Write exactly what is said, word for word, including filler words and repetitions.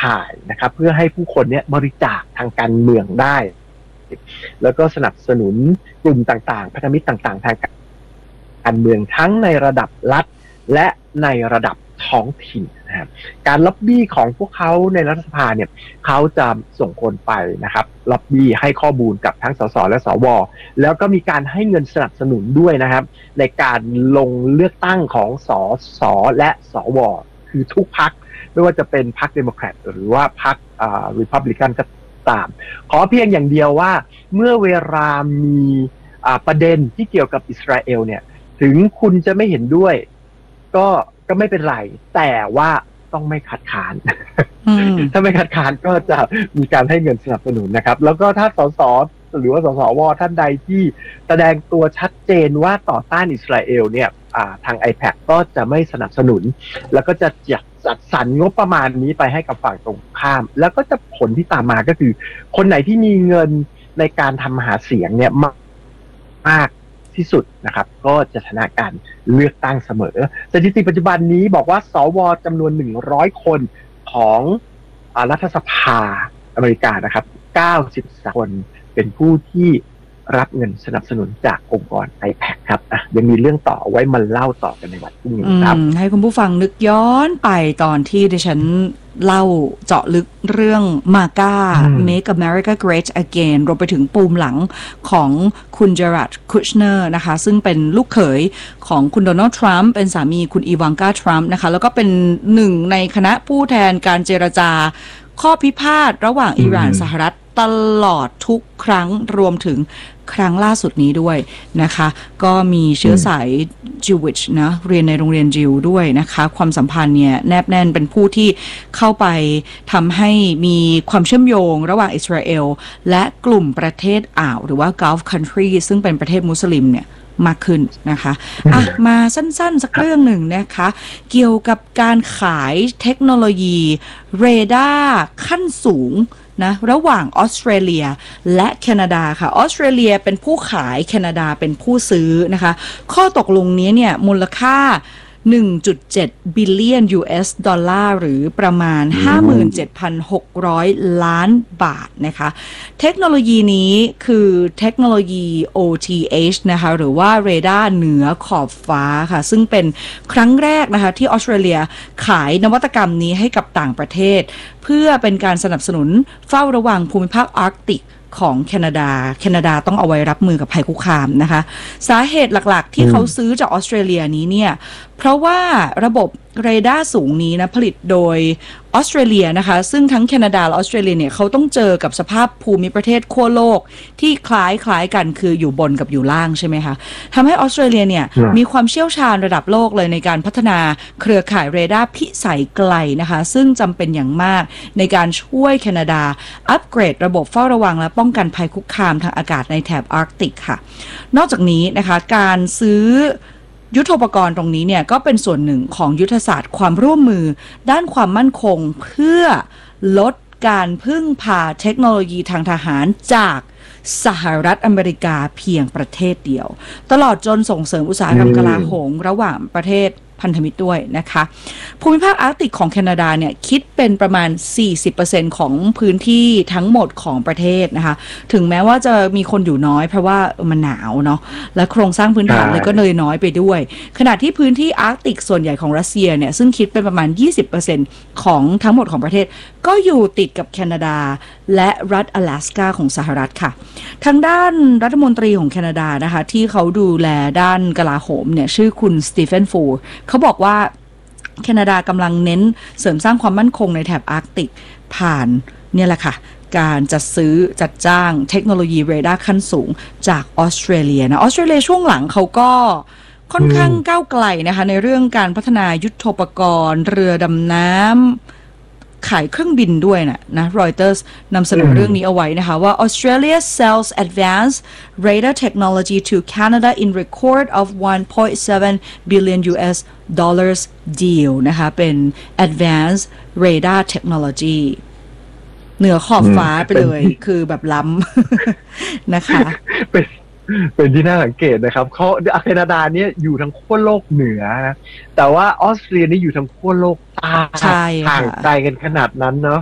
ข่ายนะครับเพื่อให้ผู้คนเนี่ยบริจาคทางการเมืองได้แล้วก็สนับสนุนกลุ่มต่างๆพันธมิตรต่างๆทางการเมืองทั้งในระดับรัฐและในระดับท้องถิ่นนะครับการล็อบบี้ของพวกเขาในรัฐสภาเนี่ยเขาจะส่งคนไปนะครับล็อบบี้ให้ข้อมูลกับทั้งสสและสวแล้วก็มีการให้เงินสนับสนุนด้วยนะครับในการลงเลือกตั้งของสสและสวคือทุกพรรคไม่ว่าจะเป็นพรรคเดโมแครตหรือว่าพรรคอ่ารีพับลิกันก็ตามขอเพียงอย่างเดียวว่าเมื่อเวลามีอ่าประเด็นที่เกี่ยวกับอิสราเอลเนี่ยถึงคุณจะไม่เห็นด้วยก็ก็ไม่เป็นไรแต่ว่าต้องไม่คัดค้าน ถ้าไม่คัดค้านก็จะมีการให้เงินสนับสนุนนะครับแล้วก็ถ้าสสหรือว่าสสวท่านใดที่แสดงตัวชัดเจนว่าต่อต้านอิสราเอลเนี่ยทาง ไอ แพค ก็จะไม่สนับสนุนแล้วก็จะจัดจัดสรรงบประมาณนี้ไปให้กับฝั่งตรงข้ามแล้วก็จะผลที่ตามมาก็คือคนไหนที่มีเงินในการทำหาเสียงเนี่ยมากมากที่สุดนะครับก็จะชนะการเลือกตั้งเสมอสถิติปัจจุบันนี้บอกว่าสวจำนวนหนึ่งร้อยคนของรัฐสภาอเมริกานะครับเก้าสิบสามคนเป็นผู้ที่รับเงินสนับสนุนจากองค์กร ไอ แพค ครับอ่ะยังมีเรื่องต่อเอาไว้มาเล่าต่อกันในวันพรุ่งนี้ครับให้คุณผู้ฟังนึกย้อนไปตอนที่ดิฉันเล่าเจาะลึกเรื่องมาก้า Make America Great Again รวมไปถึงปูมหลังของคุณเจอราร์ด คุชเนอร์นะคะซึ่งเป็นลูกเขยของคุณโดนัลด์ทรัมป์เป็นสามีคุณอีวานกาทรัมป์นะคะแล้วก็เป็นหนึ่งในคณะผู้แทนการเจรจาข้อพิพาทระหว่างอิหร่านสหรัฐตลอดทุกครั้งรวมถึงครั้งล่าสุดนี้ด้วยนะคะก็มีเชื้อสายจิวิชนะเรียนในโรงเรียนจิวด้วยนะคะความสัมพันธ์เนี่ยแนบแน่นเป็นผู้ที่เข้าไปทำให้มีความเชื่อมโยงระหว่างอิสราเอลและกลุ่มประเทศอ่าวหรือว่า Gulf Country ซึ่งเป็นประเทศมุสลิมเนี่ยมากขึ้นนะคะอ่ะมาสั้นๆสักเรื่องหนึ่งนะคะเกี่ยวกับการขายเทคโนโลยีเรดาร์ขั้นสูงนะระหว่างออสเตรเลียและแคนาดาค่ะออสเตรเลียเป็นผู้ขายแคนาดาเป็นผู้ซื้อนะคะข้อตกลงนี้เนี่ยมูลค่า หนึ่งจุดเจ็ด บิลเลียน ยู เอส ดอลลาร์หรือประมาณ ห้าหมื่นเจ็ดพันหกร้อย ล้านบาทนะคะเทคโนโลยีนี้คือเทคโนโลยี โอ ที เอช นะคะหรือว่าเรดาร์เหนือขอบฟ้าค่ะซึ่งเป็นครั้งแรกนะคะที่ออสเตรเลียขายนวัตกรรมนี้ให้กับต่างประเทศเพื่อเป็นการสนับสนุนเฝ้าระวังภูมิภาคอาร์กติกของแคนาดาแคนาดาต้องเอาไว้รับมือกับภัยคุกคามนะคะสาเหตุหลักๆที่เขาซื้อจากออสเตรเลียนี้เนี่ยเพราะว่าระบบเรดาร์สูงนี้นะผลิตโดยออสเตรเลียนะคะซึ่งทั้งแคนาดาและออสเตรเลียเนี่ยเขาต้องเจอกับสภาพภูมิประเทศขั้วโลกที่คล้ายคล้ายกันคืออยู่บนกับอยู่ล่างใช่ไหมคะทำให้ออสเตรเลียเนี่ยมีความเชี่ยวชาญระดับโลกเลยในการพัฒนาเครือข่ายเรดาร์พิสัยไกลนะคะซึ่งจำเป็นอย่างมากในการช่วยแคนาดาอัปเกรดระบบเฝ้าระวังและป้องกันภัยคุกคามทางอากาศในแถบอาร์กติกค่ะนอกจากนี้นะคะการซื้อยุทโธปกรณ์ตรงนี้เนี่ยก็เป็นส่วนหนึ่งของยุทธศาสตร์ความร่วมมือด้านความมั่นคงเพื่อลดการพึ่งพาเทคโนโลยีทางทหารจากสหรัฐอเมริกาเพียงประเทศเดียวตลอดจนส่งเสริมอุตสาหกรรมกลาโหมระหว่างประเทศพันธมิตรด้วยนะคะภูมิภาคอาร์กติกของแคนาดาเนี่ยคิดเป็นประมาณ สี่สิบเปอร์เซ็นต์ ของพื้นที่ทั้งหมดของประเทศนะคะถึงแม้ว่าจะมีคนอยู่น้อยเพราะว่ามันหนาวเนาะและโครงสร้างพื้นฐานเลยก็เลยน้อยไปด้วยขณะที่พื้นที่อาร์กติกส่วนใหญ่ของรัสเซียเนี่ยซึ่งคิดเป็นประมาณ ยี่สิบเปอร์เซ็นต์ ของทั้งหมดของประเทศก็อยู่ติดกับแคนาดาและรัฐ阿拉斯าของสหรัฐค่ะทางด้านรัฐมนตรีของแคนาดานะคะที่เขาดูแลด้านกลาโหมเนี่ยชื่อคุณสตีเฟนฟูร์เขาบอกว่าแคนาดากำลังเน้นเสริมสร้างความมั่นคงในแถบอาร์กติกผ่านเนี่ยแหละค่ะการจัดซื้อจัดจ้างเทคโนโลยีเรดาร์ขั้นสูงจากออสเตรเลียนะออสเตรเลียช่วงหลังเขาก็ค่อนข้างก้าวไกลนะคะในเรื่องการพัฒนายุทโธปกรณ์เรือดำน้ำขายเครื่องบินด้วยนะนะ Reuters นำเสนอเรื่องนี้เอาไว้นะคะว่า Australia sells advanced radar technology to Canada in record of one point seven billion ยู เอส dollars deal นะคะเป็น advanced radar technology เหนือขอบฟ้าไปเลยคือแบบล้ำนะคะเป็นเป็นที่น่าสังเกตนะครับเขาแคนาดาเนี่ยอยู่ทางขั้วโลกเหนือนะแต่ว่าออสเตรเลียนี่อยู่ทางขั้วโลกใต้ห่างไกลกันขนาดนั้นเนาะ